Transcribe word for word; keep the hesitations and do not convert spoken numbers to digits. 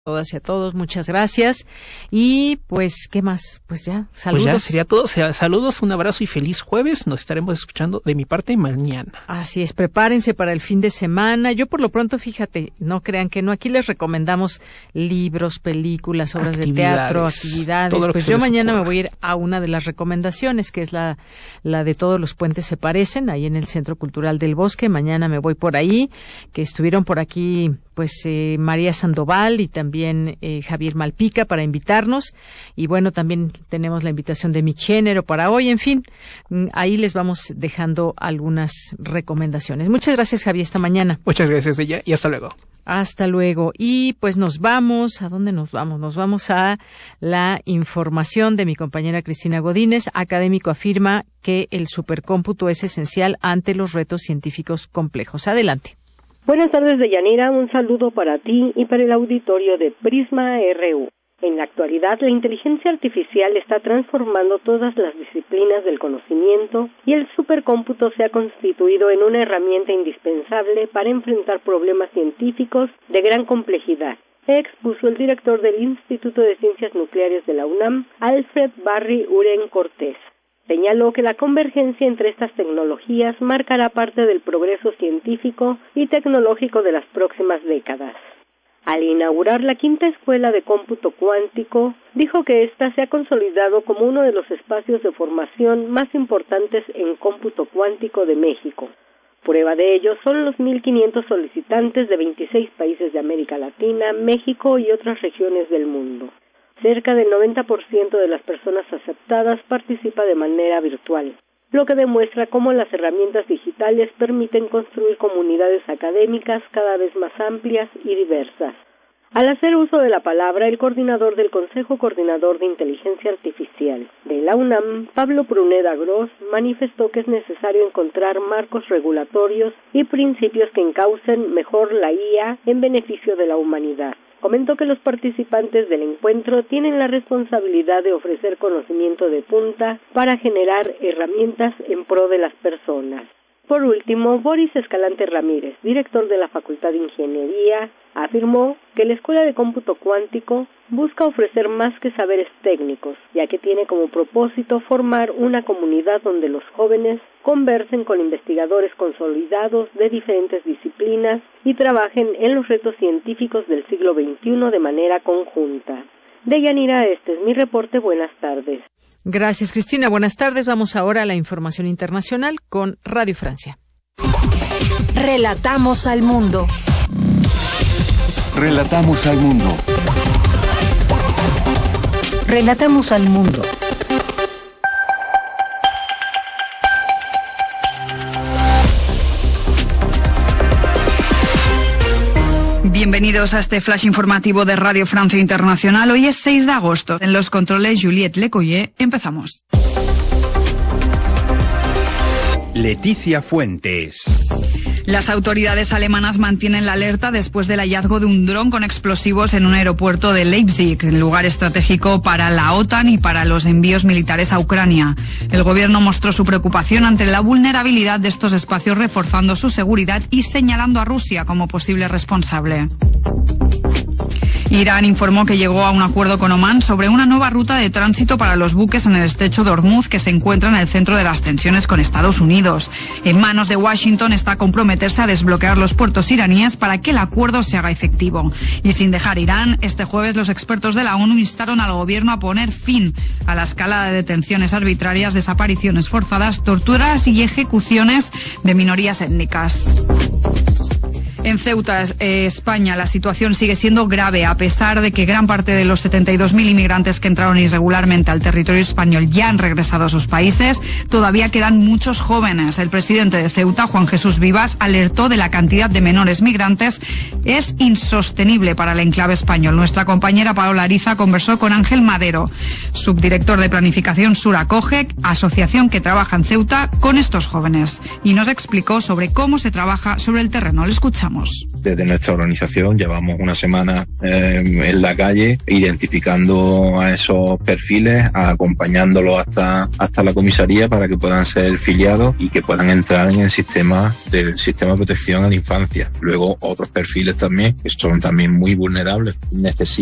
Todas y a todos, muchas gracias. Y pues, ¿qué más? Pues ya, saludos. Pues ya sería todo. O sea, saludos, un abrazo y feliz jueves. Nos estaremos escuchando de mi parte mañana. Así es, prepárense para el fin de semana. Yo por lo pronto, fíjate, no crean que no, aquí les recomendamos libros, películas, obras de teatro, actividades. Pues yo mañana ocurra. me voy a ir a una de las recomendaciones, que es la, la de Todos los puentes se parecen, ahí en el Centro Cultural del Bosque. Mañana me voy por ahí, que estuvieron por aquí pues eh, María Sandoval y también eh, Javier Malpica para invitarnos, y bueno, también tenemos la invitación de Mi Género para hoy. En fin, ahí les vamos dejando algunas recomendaciones. Muchas gracias, Javier, esta mañana. Muchas gracias, ella, y hasta luego. Hasta luego. Y pues nos vamos, ¿a dónde nos vamos? Nos vamos a la información de mi compañera Cristina Godínez. Académico afirma que el supercómputo es esencial ante los retos científicos complejos. Adelante. Buenas tardes, Deyanira. Un saludo para ti y para el auditorio de Prisma R U. En la actualidad, la inteligencia artificial está transformando todas las disciplinas del conocimiento y el supercómputo se ha constituido en una herramienta indispensable para enfrentar problemas científicos de gran complejidad, expuso el director del Instituto de Ciencias Nucleares de la UNAM, Alfred Barry Uren Cortés. Señaló que la convergencia entre estas tecnologías marcará parte del progreso científico y tecnológico de las próximas décadas. Al inaugurar la quinta escuela de cómputo cuántico, dijo que ésta se ha consolidado como uno de los espacios de formación más importantes en cómputo cuántico de México. Prueba de ello son los mil quinientos solicitantes de veintiséis países de América Latina, México y otras regiones del mundo. Cerca del noventa por ciento de las personas aceptadas participa de manera virtual, lo que demuestra cómo las herramientas digitales permiten construir comunidades académicas cada vez más amplias y diversas. Al hacer uso de la palabra, el coordinador del Consejo Coordinador de Inteligencia Artificial de la UNAM, Pablo Pruneda Gross, manifestó que es necesario encontrar marcos regulatorios y principios que encaucen mejor la I A en beneficio de la humanidad. Comentó que los participantes del encuentro tienen la responsabilidad de ofrecer conocimiento de punta para generar herramientas en pro de las personas. Por último, Boris Escalante Ramírez, director de la Facultad de Ingeniería, afirmó que la Escuela de Cómputo Cuántico busca ofrecer más que saberes técnicos, ya que tiene como propósito formar una comunidad donde los jóvenes conversen con investigadores consolidados de diferentes disciplinas y trabajen en los retos científicos del siglo veintiuno de manera conjunta. Deyanira, este es mi reporte. Buenas tardes. Gracias, Cristina. Buenas tardes. Vamos ahora a la información internacional con Radio Francia. Relatamos al mundo. Relatamos al mundo. Relatamos al mundo. Bienvenidos a este flash informativo de Radio Francia Internacional. Hoy es seis de agosto. En los controles, Juliette Lecoyer. Empezamos. Leticia Fuentes. Las autoridades alemanas mantienen la alerta después del hallazgo de un dron con explosivos en un aeropuerto de Leipzig, lugar estratégico para la OTAN y para los envíos militares a Ucrania. El gobierno mostró su preocupación ante la vulnerabilidad de estos espacios, reforzando su seguridad y señalando a Rusia como posible responsable. Irán informó que llegó a un acuerdo con Omán sobre una nueva ruta de tránsito para los buques en el estrecho de Hormuz, que se encuentra en el centro de las tensiones con Estados Unidos. En manos de Washington está comprometerse a desbloquear los puertos iraníes para que el acuerdo se haga efectivo. Y sin dejar Irán, este jueves los expertos de la ONU instaron al gobierno a poner fin a la escalada de detenciones arbitrarias, desapariciones forzadas, torturas y ejecuciones de minorías étnicas. En Ceuta, eh, España, la situación sigue siendo grave, a pesar de que gran parte de los setenta y dos mil inmigrantes que entraron irregularmente al territorio español ya han regresado a sus países. Todavía quedan muchos jóvenes. El presidente de Ceuta, Juan Jesús Vivas, alertó de la cantidad de menores migrantes. Es insostenible para el enclave español. Nuestra compañera Paola Ariza conversó con Ángel Madero, subdirector de Planificación Sur Acoge, asociación que trabaja en Ceuta con estos jóvenes, y nos explicó sobre cómo se trabaja sobre el terreno. Lo escuchamos. escuchamos. Desde nuestra organización llevamos una semana eh, en la calle identificando a esos perfiles, acompañándolos hasta, hasta la comisaría para que puedan ser filiados y que puedan entrar en el sistema del sistema de protección a la infancia. Luego otros perfiles también que son también muy vulnerables, necesitan